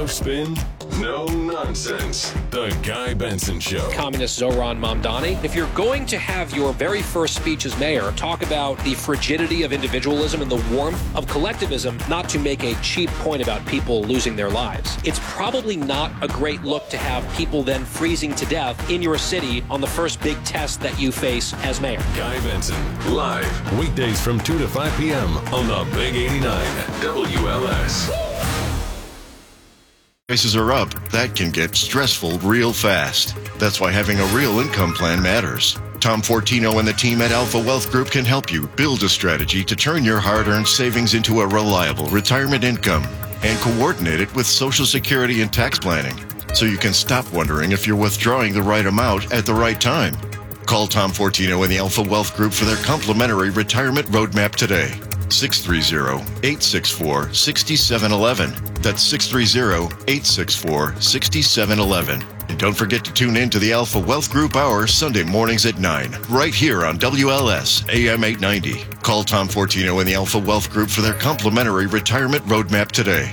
No spin, no nonsense. The Guy Benson Show. Communist Zohran Mamdani. If you're going to have your very first speech as mayor talk about the frigidity of individualism and the warmth of collectivism, not to make a cheap point about people losing their lives, it's probably not a great look to have people then freezing to death in your city on the first big test that you face as mayor. Guy Benson, live, weekdays from 2 to 5 p.m. on the Big 89 WLS. Prices are up. That can get stressful real fast. That's why having a real income plan matters. Tom Fortino and the team at Alpha Wealth Group can help you build a strategy to turn your hard-earned savings into a reliable retirement income and coordinate it with Social Security and tax planning so you can stop wondering if you're withdrawing the right amount at the right time. Call Tom Fortino and the Alpha Wealth Group for their complimentary retirement roadmap today. 630-864-6711. That's 630-864-6711. And don't forget to tune in to the Alpha Wealth Group Hour Sunday mornings at 9, right here on WLS AM 890. Call Tom Fortino and the Alpha Wealth Group for their complimentary retirement roadmap today.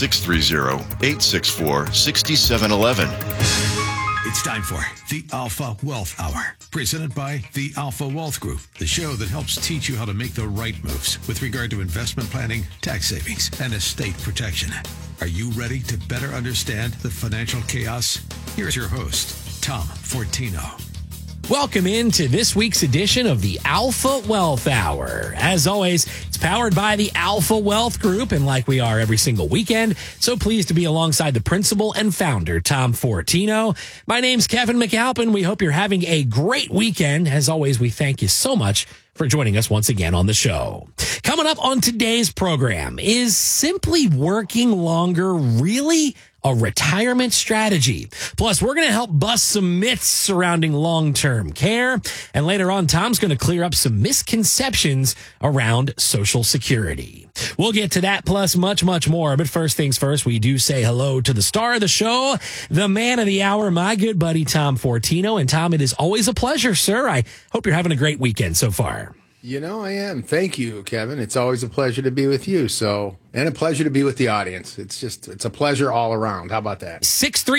630-864-6711. It's time for the Alpha Wealth Hour, presented by the Alpha Wealth Group, the show that helps teach you how to make the right moves with regard to investment planning, tax savings, and estate protection. Are you ready to better understand the financial chaos? Here's your host, Tom Fortino. Welcome into this week's edition of the Alpha Wealth Hour. As always, it's powered by the Alpha Wealth Group, and like we are every single weekend, so pleased to be alongside the principal and founder, Tom Fortino. My name's Kevin McAlpin. We hope you're having a great weekend. As always, we thank you so much for joining us once again on the show. Coming up on today's program, is simply working longer really a retirement strategy? Plus, we're going to help bust some myths surrounding long-term care. And later on, Tom's going to clear up some misconceptions around Social Security. We'll get to that plus much, much more. But first things first, we do say hello to the star of the show, the man of the hour, my good buddy, Tom Fortino. And Tom, it is always a pleasure, sir. I hope you're having a great weekend so far. You know, I am. Thank you, Kevin. It's always a pleasure to be with you. And a pleasure to be with the audience. It's a pleasure all around. How about that?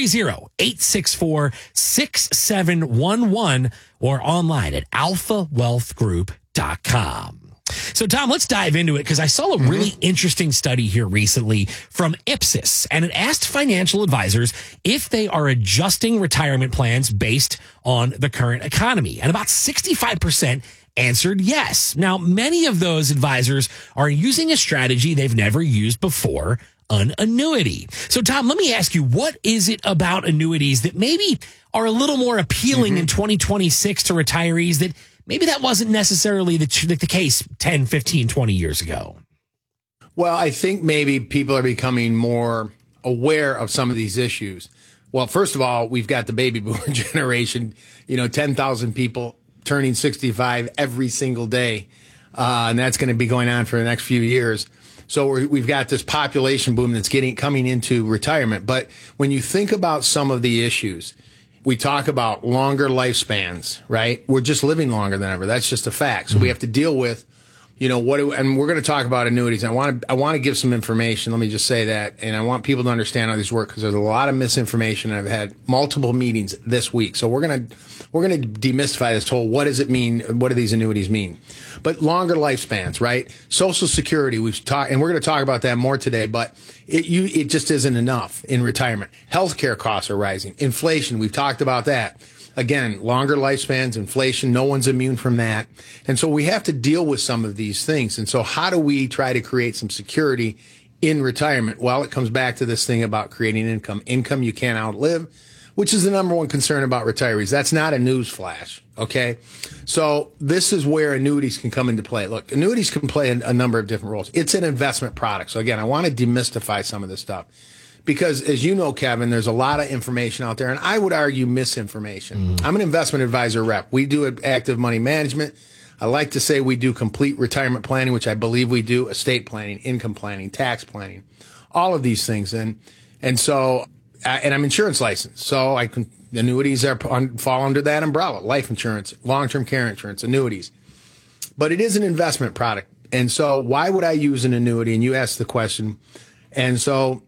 630-864-6711 or online at alphawealthgroup.com. So, Tom, let's dive into it because I saw a really interesting study here recently from Ipsos, and it asked financial advisors if they are adjusting retirement plans based on the current economy. And about 65% answered yes. Now, many of those advisors are using a strategy they've never used before, an annuity. So, Tom, let me ask you, what is it about annuities that maybe are a little more appealing in 2026 to retirees that maybe that wasn't necessarily the case 10, 15, 20 years ago? Well, I think maybe people are becoming more aware of some of these issues. Well, first of all, we've got the baby boomer generation, 10,000 people turning 65 every single day. And that's going to be going on for the next few years. So we've got this population boom that's coming into retirement. But when you think about some of the issues, we talk about longer lifespans, right? We're just living longer than ever. That's just a fact. So we have to deal with, and we're going to talk about annuities. I want to give some information. Let me just say that. And I want people to understand how these work because there's a lot of misinformation. I've had multiple meetings this week. So we're going to demystify this whole, what does it mean? What do these annuities mean? But longer lifespans, right? Social Security, we've talked, and we're going to talk about that more today, but it just isn't enough in retirement. Healthcare costs are rising. Inflation, we've talked about that. Again, longer lifespans, inflation, no one's immune from that. And so we have to deal with some of these things. And so how do we try to create some security in retirement? Well, it comes back to this thing about creating income. Income you can't outlive, which is the number one concern about retirees. That's not a news flash, okay? So this is where annuities can come into play. Look, annuities can play a number of different roles. It's an investment product. So again, I want to demystify some of this stuff. Because as you know, Kevin, there's a lot of information out there, and I would argue misinformation. I'm an investment advisor rep. We do active money management. I like to say we do complete retirement planning, which I believe we do, estate planning, income planning, tax planning, all of these things. And so I'm insurance licensed, so annuities fall under that umbrella: life insurance, long-term care insurance, annuities. But it is an investment product, and so why would I use an annuity? And you asked the question, and so